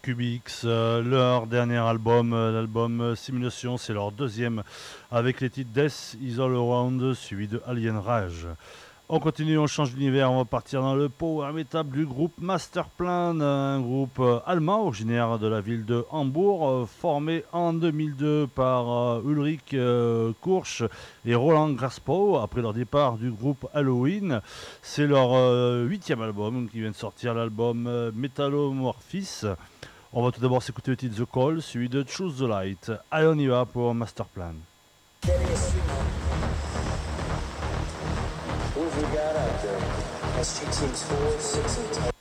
Cubix, leur dernier album, l'album Simulation, c'est leur deuxième avec les titres Death Is All Around suivi de Alien Rage. On continue, on change d'univers, on va partir dans le power metal du groupe Masterplan, un groupe allemand originaire de la ville de Hambourg, formé en 2002 par Ulrich Kursch et Roland Graspow après leur départ du groupe Halloween. C'est leur huitième album qui vient de sortir, l'album Metalomorphis. On va tout d'abord s'écouter le titre The Call, suivi de Choose the Light. Allez, on y va pour Masterplan. What have we got out there? SG teams 4, 6, and 10.